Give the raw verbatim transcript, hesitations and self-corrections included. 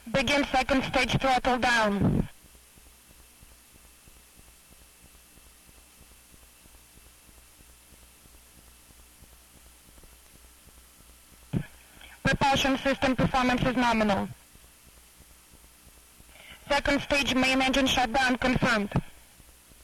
Begin second stage throttle down. Propulsion system performance is nominal. Second stage main engine shutdown confirmed.